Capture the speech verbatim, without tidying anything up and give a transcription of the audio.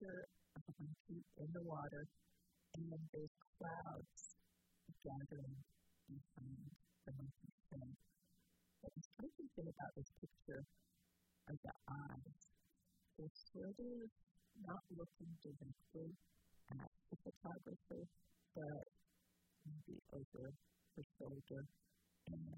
picture of a monkey in the water, and there's clouds gathering behind the monkey's fin. But the striking thing about this picture are the eyes. They're sort of not looking directly at the photographer, but maybe over her shoulder. And